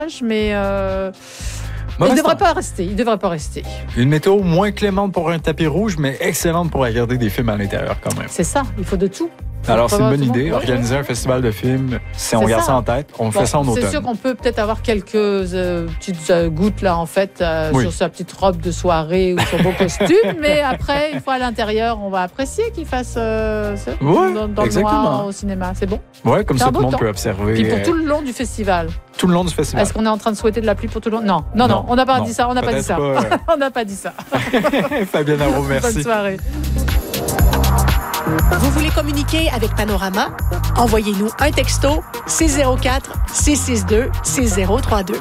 mais il ne devrait pas rester. Il devrait pas rester. Une météo moins clémente pour un tapis rouge, mais excellente pour regarder des films à l'intérieur quand même. C'est ça, il faut de tout. Alors, c'est une bonne idée. Organiser un festival de films, si on garde ça en tête, on fait ça en automne. C'est sûr qu'on peut peut-être avoir quelques petites gouttes, là, en fait, sur sa petite robe de soirée ou son beau costume. Mais après, une fois à l'intérieur, on va apprécier qu'il fasse dans le noir au cinéma. C'est bon? Oui, comme ça, tout le monde peut observer. Puis pour tout le long du festival. Tout le long du festival. Est-ce qu'on est en train de souhaiter de la pluie pour tout le long? Non, on n'a pas dit ça. On n'a pas dit ça. On n'a pas dit ça. Fabienne Arreault, merci. Bonne soirée. Vous voulez communiquer avec Panorama? Envoyez-nous un texto 604-662-6032.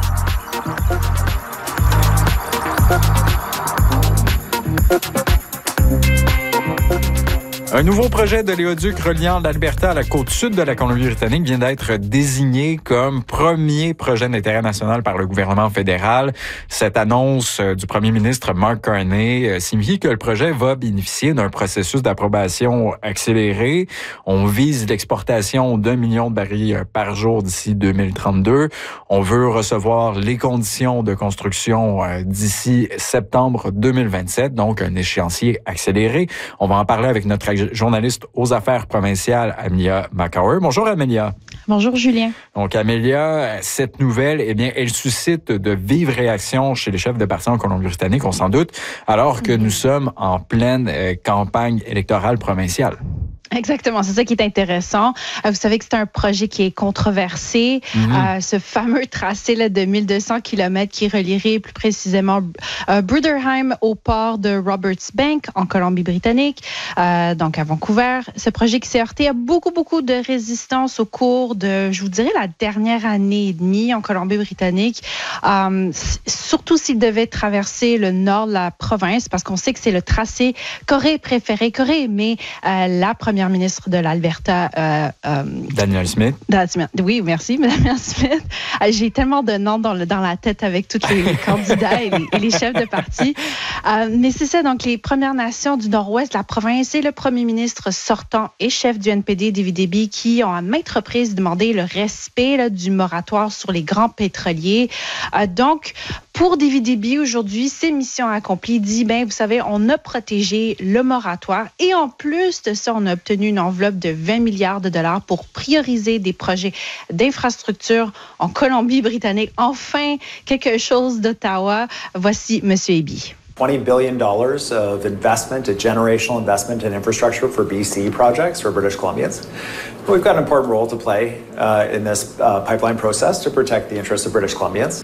Un nouveau projet de l'éoduc reliant l'Alberta à la côte sud de la Colombie-Britannique vient d'être désigné comme premier projet d'intérêt national par le gouvernement fédéral. Cette annonce du premier ministre Mark Carney signifie que le projet va bénéficier d'un processus d'approbation accéléré. On vise l'exportation d'1 million de barils par jour d'ici 2032. On veut recevoir les conditions de construction d'ici septembre 2027, donc un échéancier accéléré. On va en parler avec notre journaliste aux affaires provinciales, Amelia McCauer. Bonjour, Amelia. Bonjour, Julien. Donc, Amelia, cette nouvelle, elle suscite de vives réactions chez les chefs de parti en Colombie-Britannique, on s'en doute, alors que nous sommes en pleine campagne électorale provinciale. Exactement, c'est ça qui est intéressant. Vous savez que c'est un projet qui est controversé. Ce fameux tracé là, de 1200 km qui relierait plus précisément Bruderheim au port de Roberts Bank en Colombie-Britannique, donc à Vancouver. Ce projet qui s'est heurté à beaucoup de résistance au cours de, je vous dirais, la dernière année et demie en Colombie-Britannique. Surtout s'il devait traverser le nord de la province, parce qu'on sait que c'est le tracé qu'aurait aimé la première ministre de l'Alberta, Danielle Smith. Oui, merci, Mme Smith. J'ai tellement de noms dans la tête avec tous les candidats et les chefs de parti. Mais c'est ça, donc les Premières Nations du Nord-Ouest de la province et le premier ministre sortant et chef du NPD, David Eby, qui ont à maintes reprises demandé le respect là, du moratoire sur les grands pétroliers. Donc, pour David Eby, aujourd'hui, c'est mission accomplie. Il dit, vous savez, on a protégé le moratoire et en plus de ça, on a obtenu une enveloppe de 20 milliards de dollars pour prioriser des projets d'infrastructure en Colombie-Britannique. Enfin, quelque chose d'Ottawa. Voici M. Eby. $20 billion of investment, a generational investment in infrastructure for BC projects for British Columbians. We've got an important role to play in this pipeline process to protect the interests of British Columbians.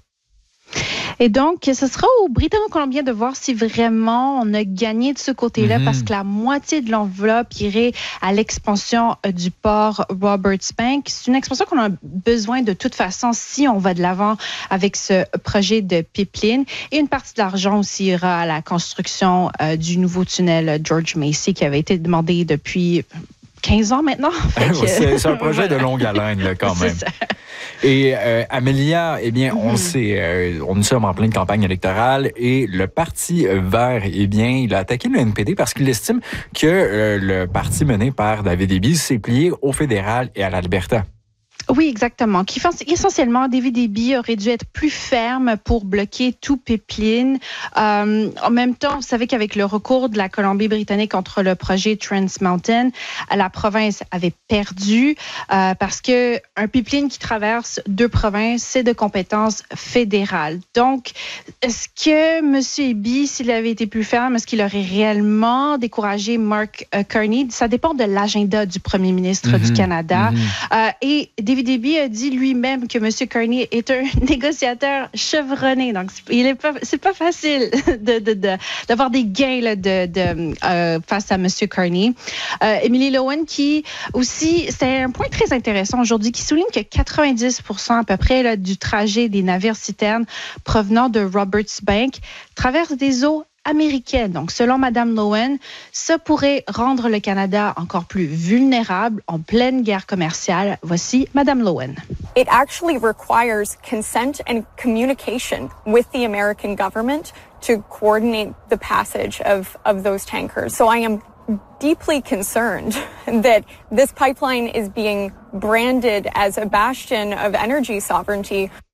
Et donc, ce sera aux Britanno-Colombiens de voir si vraiment on a gagné de ce côté-là, parce que la moitié de l'enveloppe irait à l'expansion du port Roberts Bank. C'est une expansion qu'on a besoin de toute façon si on va de l'avant avec ce projet de pipeline. Et une partie de l'argent aussi ira à la construction du nouveau tunnel George Massey qui avait été demandé depuis 15 ans maintenant. C'est un projet de longue haleine là, quand même. Et Amelia, on sait, nous sommes en pleine campagne électorale et le Parti vert, il a attaqué le NPD parce qu'il estime que le parti mené par David Eby s'est plié au fédéral et à l'Alberta. Oui, exactement. Essentiellement, David Eby aurait dû être plus ferme pour bloquer tout pipeline. En même temps, vous savez qu'avec le recours de la Colombie-Britannique contre le projet Trans Mountain, la province avait perdu parce que un pipeline qui traverse deux provinces, c'est de compétence fédérale. Donc, est-ce que M. Eby, s'il avait été plus ferme, est-ce qu'il aurait réellement découragé Mark Carney? Ça dépend de l'agenda du premier ministre du Canada. Et David Eby a dit lui-même que M. Carney est un négociateur chevronné. Donc, c'est pas facile d'avoir des gains là, face à M. Carney. Emily Lowen, qui aussi, c'est un point très intéressant aujourd'hui, qui souligne que 90% à peu près là, du trajet des navires-citernes provenant de Roberts Bank traverse des eaux américaine. Donc, selon Mme Lowen, ça pourrait rendre le Canada encore plus vulnérable en pleine guerre commerciale. Voici Mme Lowen. It actually requires consent and communication with the American government to coordinate the passage of those tankers. So I am deeply concerned that this pipeline is being branded as a bastion of energy sovereignty